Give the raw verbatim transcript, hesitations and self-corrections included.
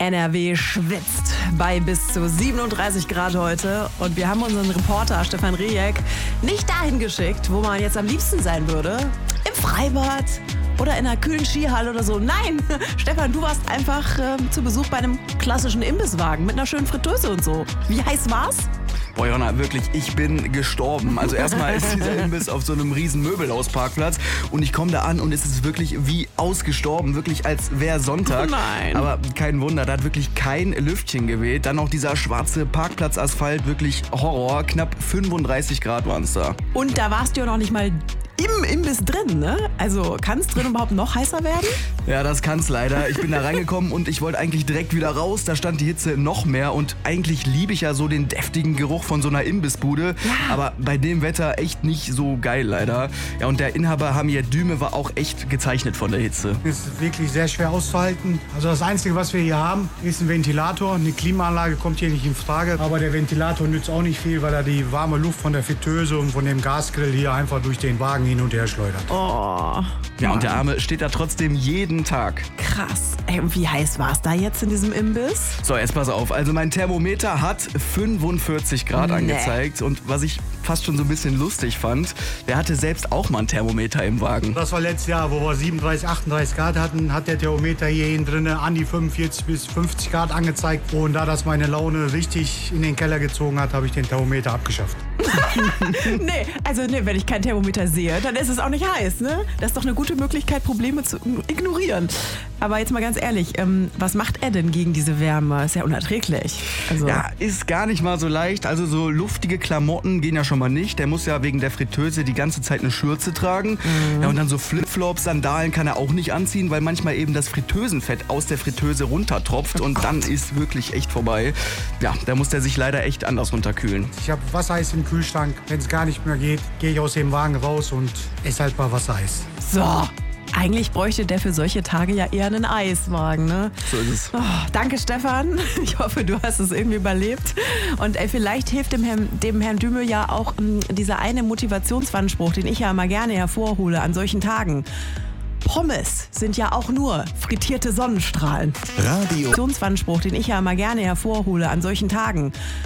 N R W schwitzt bei bis zu siebenunddreißig Grad heute. Und wir haben unseren Reporter Stefan Rejek nicht dahin geschickt, wo man jetzt am liebsten sein würde. Im Freibad oder in einer kühlen Skihalle oder so. Nein, Stefan, du warst einfach äh, zu Besuch bei einem klassischen Imbisswagen mit einer schönen Fritteuse und so. Wie heiß war's? Boah, Jonna, wirklich, ich bin gestorben. Also erstmal ist dieser Imbiss auf so einem riesen Möbelhausparkplatz und ich komme da an und es ist wirklich wie ausgestorben, wirklich als wäre Sonntag. Oh nein. Aber kein Wunder, da hat wirklich kein Lüftchen geweht. Dann noch dieser schwarze Parkplatzasphalt, wirklich Horror. Knapp fünfunddreißig Grad waren es da. Und da warst du ja noch nicht mal im Imbiss drin, ne? Also kann es drin überhaupt noch heißer werden? Ja, das kann's leider. Ich bin da reingekommen und ich wollte eigentlich direkt wieder raus. Da stand die Hitze noch mehr und eigentlich liebe ich ja so den deftigen Geruch von so einer Imbissbude. Ja. Aber bei dem Wetter echt nicht so geil leider. Ja, und der Inhaber Hamir Düme war auch echt gezeichnet von der Hitze. Es ist wirklich sehr schwer auszuhalten. Also das Einzige, was wir hier haben, ist ein Ventilator. Eine Klimaanlage kommt hier nicht in Frage. Aber der Ventilator nützt auch nicht viel, weil er die warme Luft von der Fritteuse und von dem Gasgrill hier einfach durch den Wagen hin und her schleudert. Oh. Ja, und der Arme steht da trotzdem jeden Tag. Krass. Ey, und wie heiß war es da jetzt in diesem Imbiss? So, jetzt pass auf. Also mein Thermometer hat fünfundvierzig Grad Nee. angezeigt. Und was ich fast schon so ein bisschen lustig fand, der hatte selbst auch mal ein Thermometer im Wagen. Das war letztes Jahr, wo wir siebenunddreißig, achtunddreißig Grad hatten, hat der Thermometer hier hinten drin an die fünfundvierzig bis fünfzig Grad angezeigt. Und da das meine Laune richtig in den Keller gezogen hat, habe ich den Thermometer abgeschafft. Nee, also nee, wenn ich kein Thermometer sehe, dann ist es auch nicht heiß, ne? Das ist doch eine gute Möglichkeit, Probleme zu ignorieren. Aber jetzt mal ganz ehrlich, ähm, was macht er denn gegen diese Wärme? Ist ja unerträglich. Also, Ja, ist gar nicht mal so leicht. Also so luftige Klamotten gehen ja schon mal nicht. Der muss ja wegen der Fritteuse die ganze Zeit eine Schürze tragen. Mhm. Ja, und dann so Flipflops, Sandalen kann er auch nicht anziehen, weil manchmal eben das Fritteusenfett aus der Fritteuse runtertropft und dann ist wirklich echt vorbei. Ja, da muss der sich leider echt anders runterkühlen. Ich habe Wassereis im Kühlschrank. Wenn es gar nicht mehr geht, gehe ich aus dem Wagen raus und esse halt mal Wassereis. so. Eigentlich bräuchte der für solche Tage ja eher einen Eiswagen, ne? So ist es. Oh, danke, Stefan. Ich hoffe, du hast es irgendwie überlebt. Und ey, vielleicht hilft dem Herrn, dem Herrn Düme ja auch ähm, dieser eine Motivationswandspruch, den ich ja immer gerne hervorhole an solchen Tagen. Pommes sind ja auch nur frittierte Sonnenstrahlen. Radio. Motivationswandspruch, den ich ja immer gerne hervorhole an solchen Tagen.